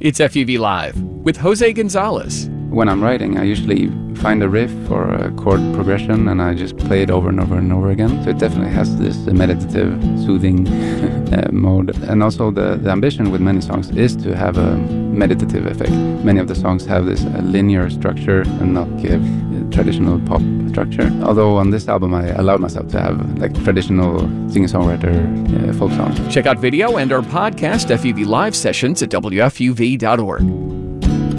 It's FUV Live with Jose Gonzalez. When I'm writing, I usually find a riff or a chord progression and I just play it over and over and over again. So it definitely has this meditative, soothing mode. And also the ambition with many songs is to have a meditative effect. Many of the songs have this linear structure and not traditional pop structure. Although on this album I allowed myself to have like traditional singer-songwriter folk songs. Check out video and our podcast FUV Live sessions at WFUV.org.